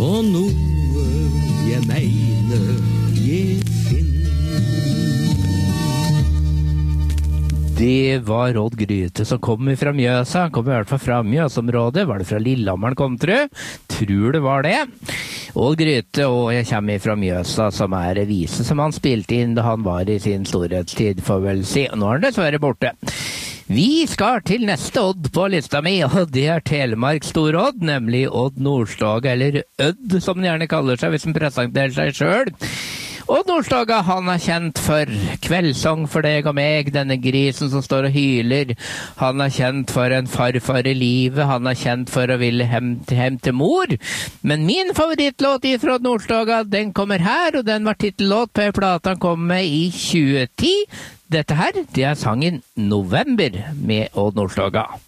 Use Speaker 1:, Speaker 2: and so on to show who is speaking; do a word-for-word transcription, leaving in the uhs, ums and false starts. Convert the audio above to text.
Speaker 1: og noe jeg mener jeg finner.
Speaker 2: Det var Odd Grythe som kom fra Mjøsa. Han kom i hvert fall fra Mjøsområdet. Var det fra Lillehammer kom, tror? Tror det var det. Odd Grythe, og jeg kommer fra Mjøsa, som er vise som han spilte inn da han var i sin storhetstid, får vel si. Nå er han dessverre borte. Vi skal til neste Odd på lista mi, og det er Telemark Stor-Odd, nemlig Odd Nordstoga, eller Ødd, som han gjerne kaller seg hvis han presenterer seg selv. Odd Nordstoga, han er kjent for Kveldssang for deg og meg, denne grisen som står og hyler. Han er kjent for En farfar i livet, han er kjent for å ville hem, hem til mor. Men min favorittlåt fra Odd Nordstoga, den kommer her, og den var titellåt på en plate han kom med i tjue ti. Dette her, det er sangen November med Odd Nordstoga.